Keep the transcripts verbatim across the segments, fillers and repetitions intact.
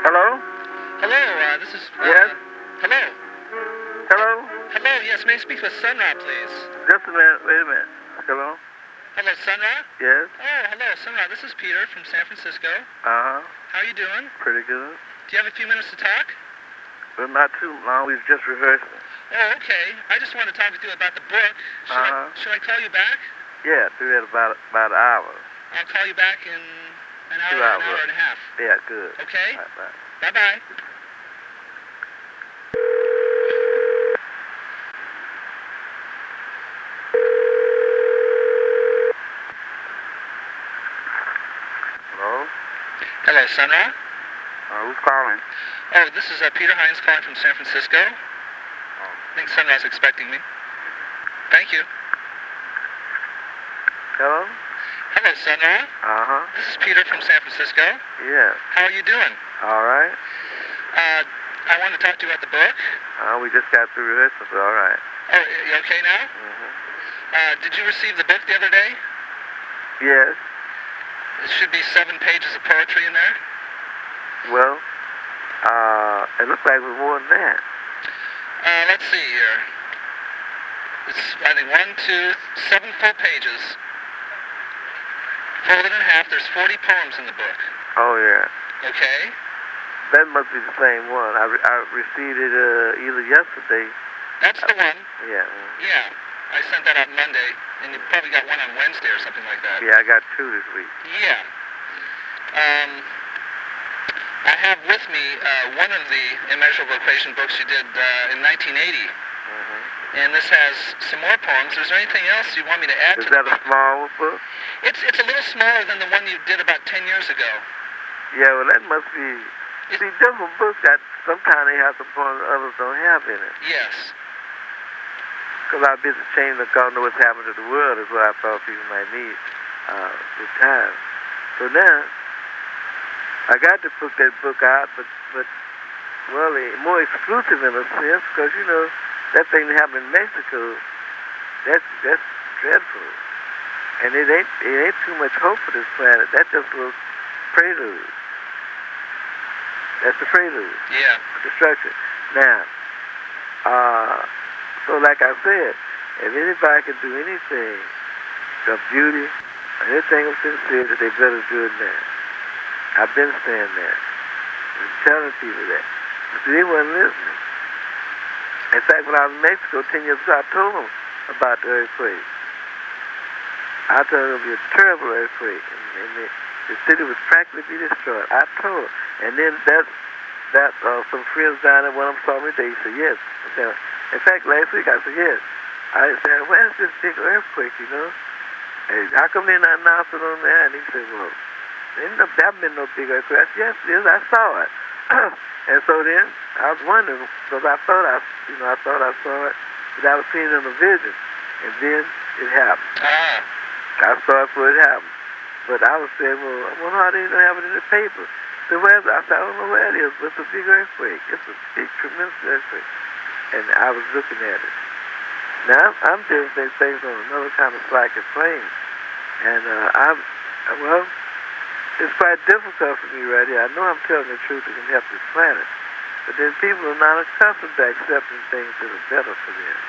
Hello? Hello, uh, this is... Uh, Yes? Hello? Hello? Hello, yes, may I speak with Sun Ra, please? Just a minute. Wait a minute. Hello? Hello, Sun Ra? Yes? Oh, hello, Sun Ra. This is Peter from San Francisco. Uh-huh. How are you doing? Pretty good. Do you have a few minutes to talk? Well, not too long. We've just rehearsing. Oh, okay. I just wanted to talk with you about the book. Should, Uh-huh. I, should I call you back? Yeah, do that about about an hour. I'll call you back in an hour, Two an hours. hour and a half. Yeah, good. Okay? All right, bye. Bye-bye. Hello? Hello, Sun Ra? Uh, who's calling? Oh, this is uh, Peter Hines calling from San Francisco. Oh. I think Sun Ra's expecting me. Thank you. Hello? Hello, Sun Ra. Uh-huh. This is Peter from San Francisco. Yeah. How are you doing? All right. Uh, I want to talk to you about the book. Uh, we just got through rehearsal, so all right. Oh, you okay now? Mm-hmm. Uh, did you receive the book the other day? Yes. It should be seven pages of poetry in there. Well, uh, it looks like we're more than that. Uh, let's see here. It's, I think, one, two, seven full pages. Folded in half. There's forty poems in the book. Oh, yeah. Okay? That must be the same one. I, re- I received it uh, either yesterday. That's the one. Yeah. Yeah. I sent that out Monday, and you probably got one on Wednesday or something like that. Yeah, I got two this week. Yeah. Um, I have with me uh, one of the Immeasurable Equation books you did uh, in nineteen eighty. Mm-hmm. And this has some more poems. Is there anything else you want me to add Is to that the a book? small book? It's, it's a little smaller than the one you did about ten years ago. Yeah, well, that must be... It- See, different books got... Sometimes they have some poems others don't have in it. Yes. Because I've been ashamed to go know what's happening to the world is what I thought people might need uh, with time. So now, I got to put that book out, but, but well, eh, more exclusive in a sense, because, you know, that thing that happened in Mexico, that's, that's dreadful. And it ain't, it ain't too much hope for this planet. That's just a prelude. That's the prelude. Yeah. Destruction. Now, uh, so like I said, if anybody can do anything of beauty, or anything of sincerity, they better do it now. I've been saying that. I'm telling people that. But they weren't listening. In fact, when I was in Mexico ten years ago, I told them about the earthquake. I told them it would be a terrible earthquake, and, and the, the city would practically be destroyed. I told them. And then that, that uh, some friends down there, one of them saw me, they said, yes. Now, in fact, last week I said, yes. I said, where's this big earthquake, you know? Hey, how come they not announced it on there? And he said, well, there hasn't been no big earthquake. I said, yes, it is. I saw it. And so then I was wondering, because I thought I, you know, I thought I saw it, but I was seeing it in a vision. And then it happened. Ah. I saw it before it happened. But I was saying, well, I wonder how they don't have it in the paper. So where's it? I said, I don't know where it is, but it's a big earthquake. It's a big, tremendous earthquake. And I was looking at it. Now, I'm doing these things on another kind of psychic plane. And uh, I'm, well, it's quite difficult for me right here. I know I'm telling the truth that can help this planet. But then people are not accustomed to accepting things that are better for them.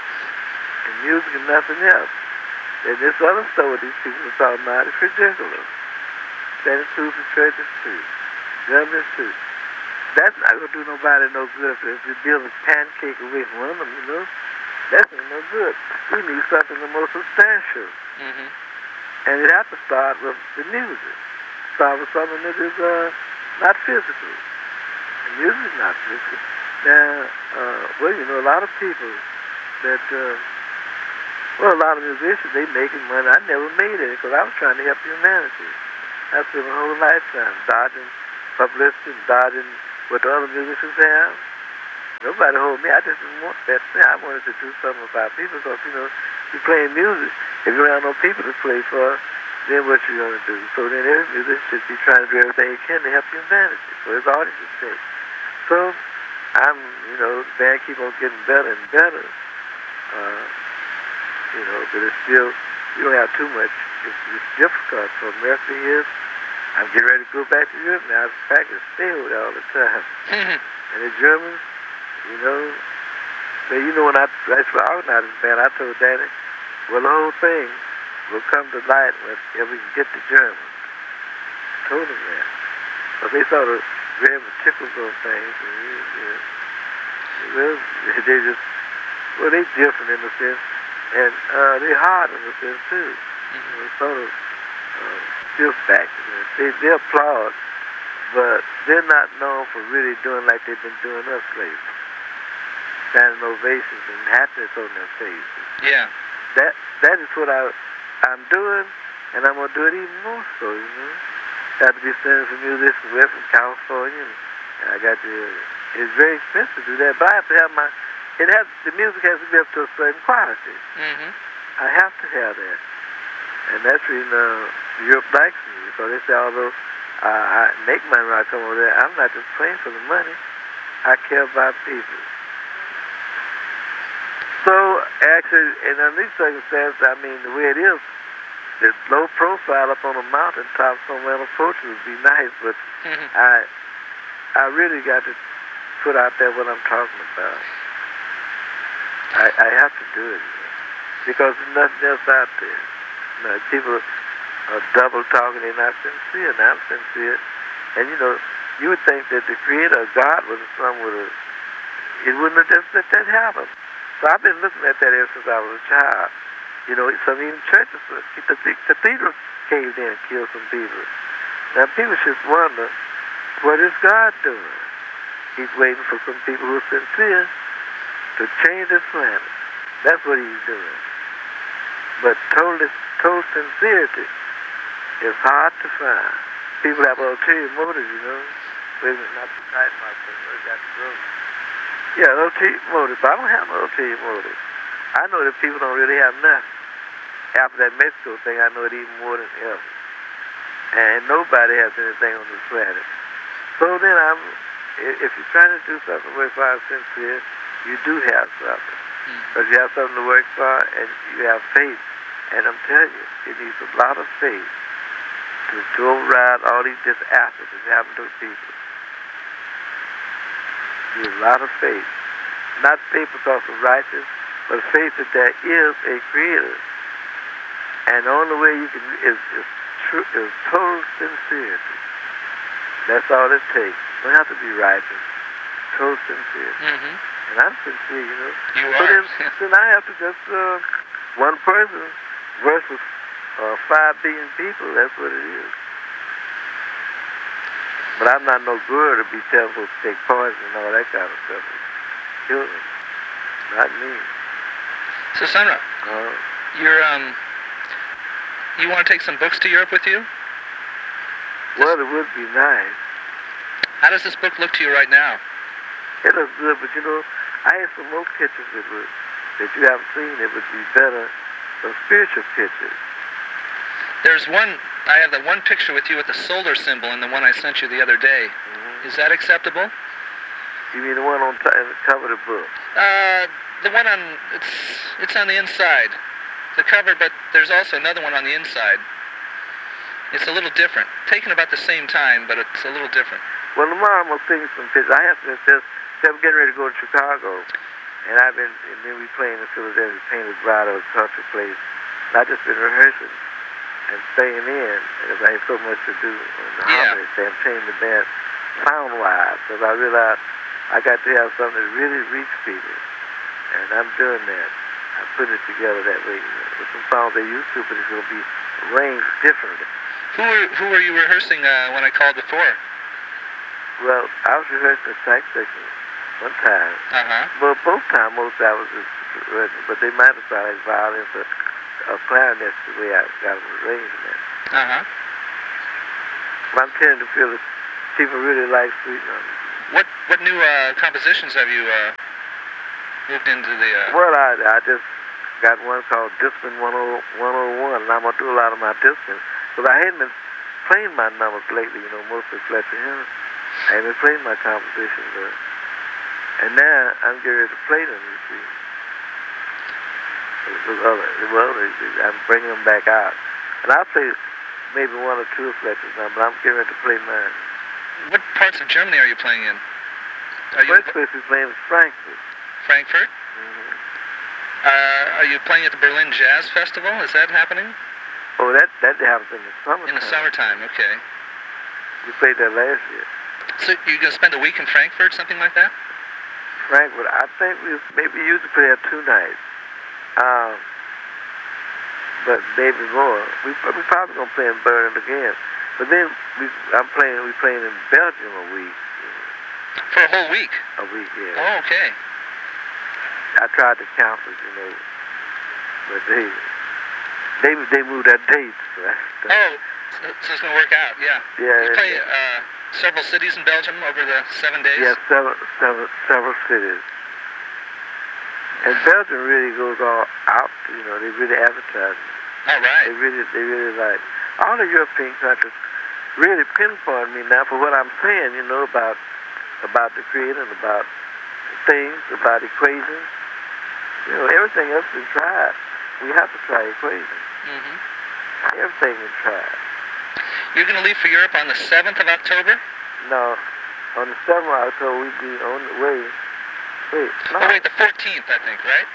And music and nothing else. And this other stuff with these people are talking about is ridiculous. That includes the churches too. Governments too. That's not going to do nobody no good if you build a pancake away from one of them, you know. That's not no good. We need something the most substantial. Mm-hmm. And it has to start with the music. Start with something that is uh, not physical. And music is not physical. Now, uh, well, you know, a lot of people that, uh, well, a lot of musicians, they making money. I never made it because I was trying to help humanity. I spent my whole lifetime dodging publicity, dodging what the other musicians have. Nobody hold me. I just didn't want that thing. I wanted to do something about people because, you know, you're playing music. If you don't have no people to play for, then what you going to do? So then every musician should be trying to do everything he can to help humanity for his audience's sake. So I'm, you know, the band keep on getting better and better. Uh, you know, but it's still, you don't have too much. It's, it's difficult. So America is, I'm getting ready to go back to Europe now. I was practicing stay over there all the time. And the Germans, you know, man, you know when I, that's what I organized this band, I told Danny, well, the whole thing will come to light if we can get the Germans. I told them that. But they sort of very meticulous on things. And, you know, well, they just, well, they different in a sense. And uh, they hard in a sense, too. Mm-hmm. You know, sort of uh, stiff factors. They, they applaud, but they're not known for really doing like they've been doing us lately. Standing ovations and happiness on their faces. Yeah. That that is what I I'm doing, and I'm gonna do it even more so. You know, got to be sending some musicians away from California, and I got to. It's very expensive to do that, but I have to have my. It has the music has to be up to a certain quality. Mm-hmm. I have to have that, and that's reason uh, Europe likes me because they say although uh, I make money when I come over there, I'm not just playing for the money. I care about people. So, actually, in these circumstances, I mean, the way it is, the low profile up on a mountaintop somewhere on a porch would be nice, but mm-hmm. I I really got to put out there what I'm talking about. I, I have to do it, you know, because there's nothing else out there. You know, people are double talking, they're not sincere, and I'm sincere. And, you know, you would think that the Creator of God was some with a, He wouldn't have just let that happen. So I've been looking at that ever since I was a child. You know, some even churches, the cathedrals caved in and killed some people. Now people should wonder, what is God doing? He's waiting for some people who are sincere to change this planet. That's what he's doing. But total, total sincerity is hard to find. People have ulterior motives, you know. Wait a minute, not too tight, my friend. I got to go. Yeah, ulterior motive. But I don't have no ulterior motive. I know that people don't really have nothing. After that Mexico thing, I know it even more than ever. And nobody has anything on this planet. So then I'm, if you're trying to do something worthwhile sincere, you do have something. Because mm. you have something to work for and you have faith. And I'm telling you, it needs a lot of faith to, to override all these disasters that happen to people. There's a lot of faith. Not faith because of righteous, but faith that there is a creator. And the only way you can is, is, true, is total sincerity. That's all it takes. You don't have to be righteous. Total sincerity. Mm-hmm. And I'm sincere, you know. You so are. Then, then I have to just, uh, one person versus uh, five billion people, that's what it is. But I'm not no good to be telling folks to take poison and all that kind of stuff. Children. Not me. So, Sun Ra, uh, you're, um, you want to take some books to Europe with you? Well, it would be nice. How does this book look to you right now? It looks good, but you know, I have some more pictures that, would, that you haven't seen that would be better, some spiritual pictures. There's one, I have the one picture with you with the solar symbol in the one I sent you the other day. Mm-hmm. Is that acceptable? You mean the one on t- the cover of the book? Uh, the one on, it's it's on the inside. The cover, but there's also another one on the inside. It's a little different. Taken about the same time, but it's a little different. Well, tomorrow I'm going to sing some pictures. I have to just, I'm getting ready to go to Chicago. And I've been, and then we playing in Philadelphia, Painted Grotto, country place. And I've just been rehearsing and staying in, because I have so much to do on the yeah. holidays. I'm changing the band sound-wise, because I realized I got to have something that really reach people. And I'm doing that. I'm putting it together that way. With some songs they used to, but it's going to be arranged differently. Who were, who were you rehearsing uh, when I called before? Well, I was rehearsing a sax section one time. Uh-huh. Well, both times, most I was just rehearsing, but they might have started violin for a clarinet the way I got them arranging that. Uh-huh. But I'm tending to feel that people really like sweet numbers. What what new uh, compositions have you uh, moved into the... Uh... Well, I, I just got one called Discipline one oh one, and I'm going to do a lot of my disciplines. Because I hadn't been playing my numbers lately, you know, mostly Fletcher Henry. I haven't been playing my compositions, but, and now I'm getting ready to play them, you see. Well, I'm bringing them back out. And I play maybe one or two reflections now, but I'm getting ready to play mine. What parts of Germany are you playing in? Are you First place is playing is Frankfurt. Frankfurt? Mm-hmm. Uh, are you playing at the Berlin Jazz Festival? Is that happening? Oh, that that happens in the summertime. In the summertime, okay. We played there last year. So you're going to spend a week in Frankfurt, something like that? Frankfurt, I think we maybe used to play there two nights. Um, but maybe more. We we probably gonna play in Berlin again. But then we I'm playing we playing in Belgium a week. For a whole week? A week, yeah. Oh, okay. I tried to cancel, you know, but they they they moved that date. So oh, so, so it's gonna work out, yeah. Yeah. You play uh, several cities in Belgium over the seven days? Yeah, several several several cities. And Belgium really goes all out, you know, they really advertise it. All right. They really, they really like, all the European countries really pinpoint me now for what I'm saying, you know, about about the creator and about things, about equations. You know, everything else is tried. We have to try equations. Mm-hmm. Everything is tried. You're going to leave for Europe on the seventh of October? No, on the seventh of October, we'd be on the way. Wait, no. Oh, wait, the fourteenth, I think, right?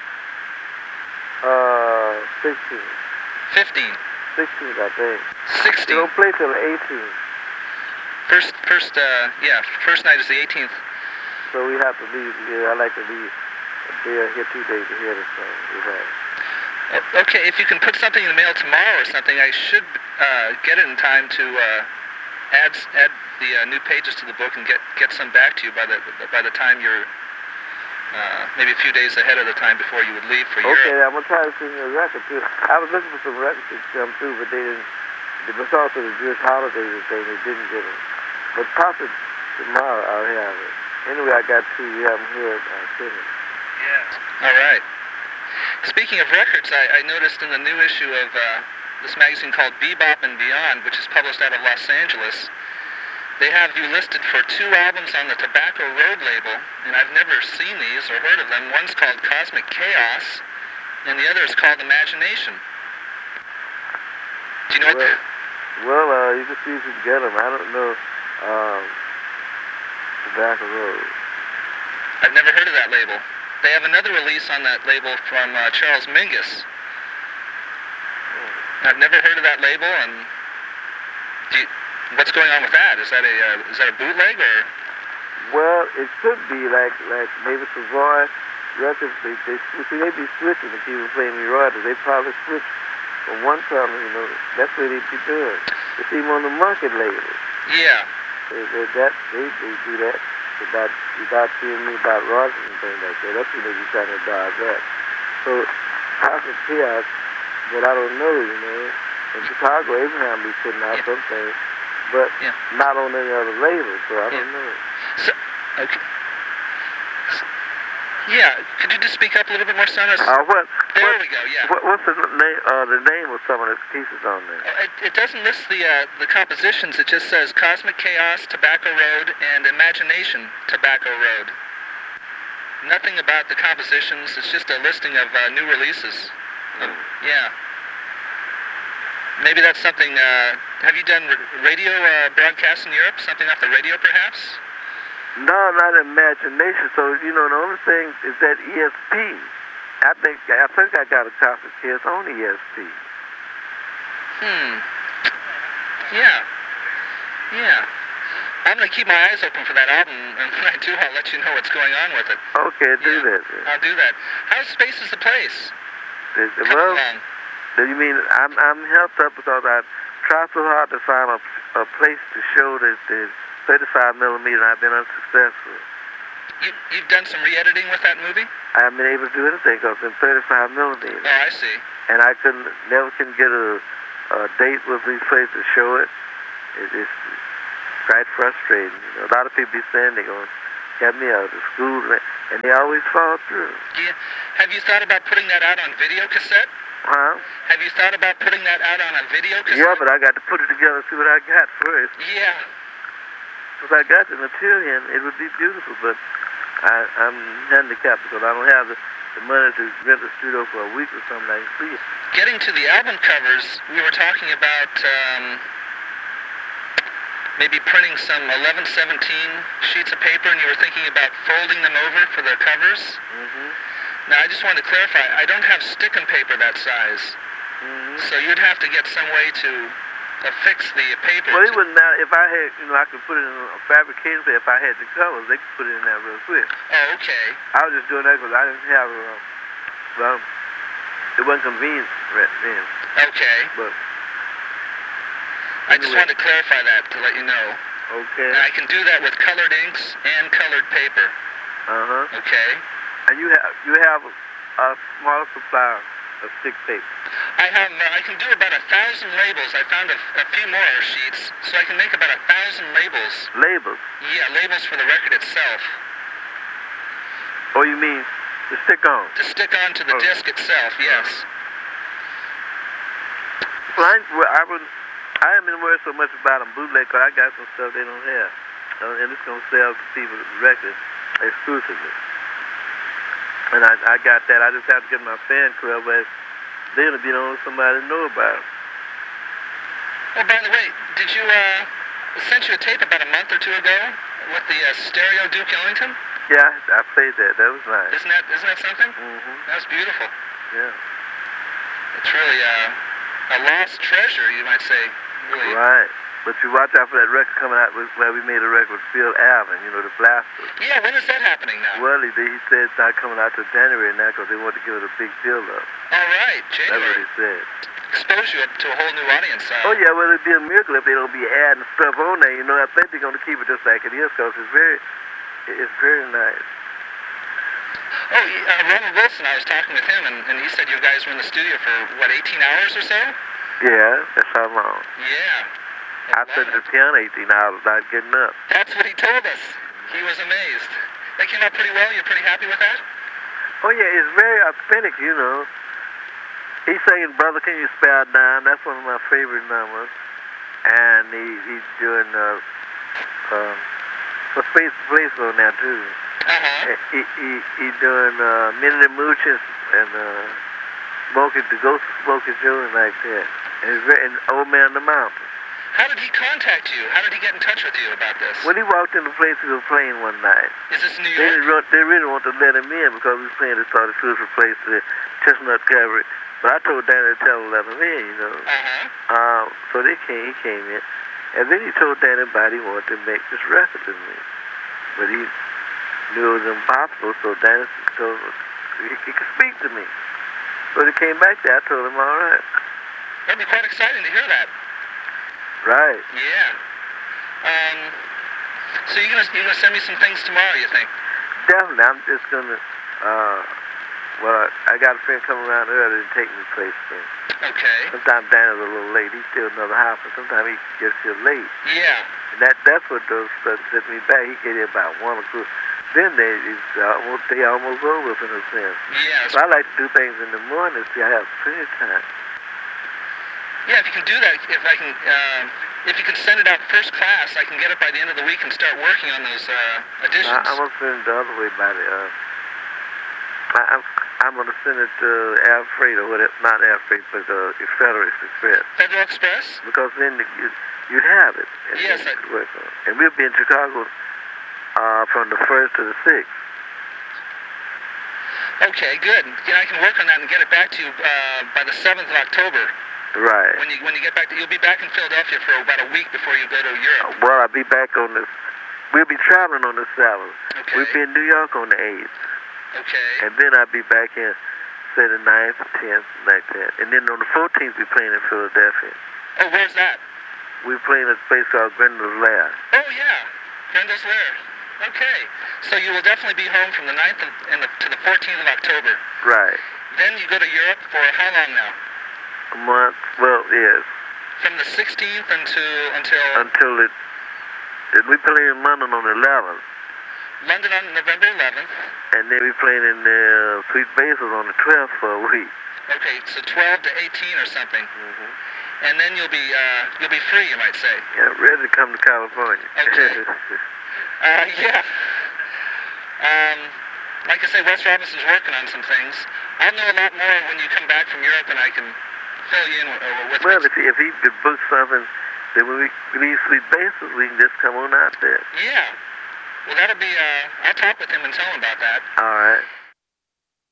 Uh, sixteenth. fifteenth. sixteenth, I think. sixteenth. You don't play till the eighteenth. First, first, uh, yeah, first night is the eighteenth. So we have to leave here. I like to leave there here two days ahead or something. Uh, okay, if you can put something in the mail tomorrow or something, I should uh, get it in time to uh, add add the uh, new pages to the book and get get some back to you by the by the time you're. Uh, maybe a few days ahead of the time before you would leave for Europe. Okay, I'm going to try to send you a record, too. I was looking for some records to come through, but they didn't. Because of the Jewish holidays and things, they didn't get them. But possibly tomorrow I'll have it. Anyway, I got two. You haven't heard. I'll send it. Yeah. All right. Speaking of records, I, I noticed in the new issue of uh, this magazine called Bebop and Beyond, which is published out of Los Angeles, they have you listed for two albums on the Tobacco Road label, and I've never seen these or heard of them. One's called Cosmic Chaos, and the other is called Imagination. Do you know well, what the... Well, uh, you can see if you can get them. I don't know um, Tobacco Road. I've never heard of that label. They have another release on that label from uh, Charles Mingus. Hmm. I've never heard of that label, and... Do you... What's going on with that? Is that a uh, is that a bootleg or? Well, it could be like like maybe Savoy Records. They they see they be switching to keep playing me royalties. They probably switch from one company. You know, that's what they be doing. It's even on the market label. Yeah. They, they, that they they do that without without seeing me about royalties and things like that. That's what they be trying to dodge that. So Cosmic Chaos, but I don't know. You know, in Chicago, Abraham be putting out yeah. some things. But yeah. not on any other label, so I yeah. don't know. So, okay. So, yeah, could you just speak up a little bit more, son? Uh, what, there what, we go, yeah. What, what's the name, uh, the name of some of the pieces on there? Uh, it, it doesn't list the uh, the compositions. It just says Cosmic Chaos, Tobacco Road, and Imagination, Tobacco Road. Nothing about the compositions. It's just a listing of uh, new releases. Mm. Uh, yeah. Maybe that's something, uh, have you done radio uh, broadcasts in Europe? Something off the radio, perhaps? No, not Imagination. So, you know, the only thing is that E S P. I think, I think I got a Cosmic Chaos on E S P. Hmm. Yeah. Yeah. I'm going to keep my eyes open for that album, and when I do, I'll let you know what's going on with it. Okay, do yeah, that. Then. I'll do that. How Space is the Place? Is, Come well, along. Do you mean I'm I'm helped up because I try so hard to find a, a place to show this the thirty-five millimeter, and I've been unsuccessful. You you've done some re-editing with that movie? I haven't been able to do anything because it's thirty-five millimeter. Oh, I see. And I couldn't never can get a, a date with these places to show it. It, it's quite frustrating. You know, a lot of people be saying they're gonna get me out of school, and they always fall through. Yeah. Have you thought about putting that out on video cassette? Huh? Have you thought about putting that out on a video cassette? Yeah, but I got to put it together and see what I got first. Yeah. If I got the material, it would be beautiful, but I, I'm handicapped because I don't have the, the money to rent a studio for a week or something. I can see it. getting to the album covers, we were talking about um, maybe printing some eleven seventeen sheets of paper, and you were thinking about folding them over for the covers. Mm-hmm. Now, I just wanted to clarify, I don't have stickum paper that size, Mm-hmm. so you'd have to get some way to affix the paper. Well, it to- wouldn't matter if I had, you know, I could put it in a fabricated paper. If I had the covers, they could put it in there real quick. Oh, okay. I was just doing that because I didn't have a, well, it wasn't convenient right then. Okay. But I just anyway. wanted to clarify that to let you know. Okay. And I can do that with colored inks and colored paper. Uh huh. Okay. And you have you have a, a small supply of stick tape. I have. Uh, I can do about a thousand labels. I found a, a few more sheets, so I can make about a thousand labels. Labels. Yeah, labels for the record itself Oh, you mean to stick on? to stick onto the Oh. disc itself. Yes. Well, I, well, I wouldn't. I haven't been worried so much about them bootleg because I got some stuff they don't have, uh, and it's gonna sell to people directly, exclusively. And I, I got that. I just have to get my fan club, but they're gonna be the only somebody to know about it. Oh, by the way, did you uh I sent you a tape about a month or two ago with the uh, stereo Duke Ellington? Yeah, I played that. That was nice. Isn't that isn't that something? Mm-hmm. That was beautiful. Yeah. It's really uh, a lost treasure, you might say. Really. Right. But you watch out for that record coming out with, where we made a record with Phil Alvin, you know, the Blasters. Yeah, when is that happening now? Well, he, he said it's not coming out till January now because they want to give it a big build-up. All right, That's what January. he said. Expose you to a whole new audience. Uh, Oh, yeah, well, it'd be a miracle if they don't be adding stuff on there. You know, I think they're going to keep it just like it is because it's very, it's very nice. Oh, he- uh, Ronald Wilson, I was talking with him, and, and he said you guys were in the studio for, what, eighteen hours or so? Yeah, that's how long. Yeah. I sat at the piano eighteen hours without getting up. That's what he told us. He was amazed. That came out pretty well. You're pretty happy with that? Oh, yeah, it's very authentic, you know. He's saying, Brother, can you spare a dime? That's one of my favorite numbers. And he, he's doing, uh, um, well, Space Place on there, too. Uh-huh. He, he, he's doing, uh, Minute Mooches and, uh, Smokey, the Ghost of Smokey Joe and like that. And it's very, and Old Man on the Mountain. How did he contact you? How did he get in touch with you about this? When he walked in the place we were playing one night, Is this New they York? really, want- they really want to let him in because we were playing the Started Fruitful Place, the Chestnut Cabaret. But I told Danny to tell him to let him in, you know. Uh-huh. Um, so they came, he came in. And then he told Danny about he wanted to make this record with me. But he knew it was impossible, so Danny told him he, he could speak to me. So he came back there, I told him, all right. That'd be quite exciting to hear that. Right. Yeah. Um, so you're gonna you're gonna send me some things tomorrow, you think? Definitely. I'm just going to, uh, well, I got a friend coming around early and take me places. Okay. Sometimes Danny's a little late. He's still another house, but sometimes he gets here late. Yeah. And that that's what those stuff set me back. He get here about one o'clock. Then they it's almost they almost over in a sense. Yeah. So I like to do things in the morning. See, I have plenty of time. Yeah, if you can do that, if I can, uh, if you can send it out first class, I can get it by the end of the week and start working on those uh, additions. I, I'm gonna send it the other way by the. Uh, I, I'm I'm gonna send it to Air Freight or whatever, not Air Freight, but uh, Federal Express. Federal Express? Because then you you'd have it. And Yes, then I- you could work on it. And we'll be in Chicago uh, from the first to the sixth. Okay, good. Yeah, I can work on that and get it back to you uh, by the seventh of October. Right. When you when you get back, to, you'll be back in Philadelphia for about a week before you go to Europe. Well, I'll be back on the. We'll be traveling on the seventh. Okay. We'll be in New York on the eighth. Okay. And then I'll be back in, say, the ninth, tenth, like that. And then on the fourteenth, we're playing in Philadelphia. Oh, where's that? We're playing at a place called Grendel's Lair. Oh yeah, Brenda's Lair. Okay. So you will definitely be home from the ninth of, and the, to the fourteenth of October. Right. Then you go to Europe for how long now? A month. Well, yes. From the sixteenth until until Until it. Then we play in London on the eleventh. London on November eleventh. And then we playing in uh, Sweet Basil on the twelfth for a week. Okay, so twelve to eighteen or something. Mm-hmm. And then you'll be uh, you'll be free, you might say. Yeah, ready to come to California. Okay. Uh, yeah. Um, like I say, Wes Robinson's working on some things. I'll know a lot more when you come back from Europe, and I can fill you in with. Well, if he, if he could book something, then when we leave Sweet Bases, we can just come on out there. Yeah. Well, that'll be. Uh, I'll talk with him and tell him about that. All right.